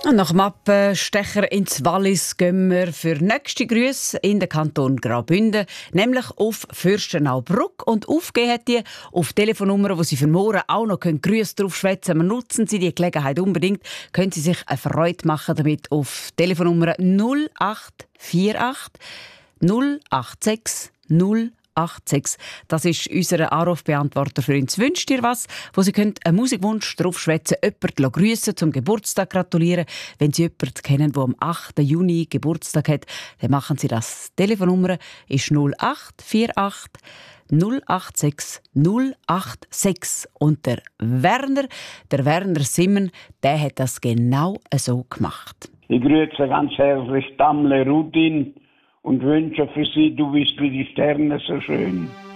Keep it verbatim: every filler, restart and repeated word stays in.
Nach dem Abstecher ins Wallis gehen wir für nächste Grüße in den Kanton Graubünden, nämlich auf Fürstenau-Bruck. Und aufgegeben hat die auf Telefonnummer, wo Sie für morgen auch noch Grüße drauf schwätzen können. Nutzen Sie die Gelegenheit unbedingt. Können Sie sich eine Freude machen damit auf Telefonnummer null acht vier acht null acht sechs null acht sechs. Das ist unser Anrufbeantworter für uns. Wünscht ihr was, wo Sie können einen Musikwunsch drauf schwätzen, jemanden grüssen, zum Geburtstag gratulieren. Wenn Sie jemanden kennen, der am achten Juni Geburtstag hat, dann machen Sie das. Die Telefonnummer ist null acht vier acht null acht sechs null acht sechs. Und der Werner, der Werner Simmen, der hat das genau so gemacht. Ich grüße ganz herzlich Tamle Rudin und wünsche für Sie, du bist wie die Sterne so schön.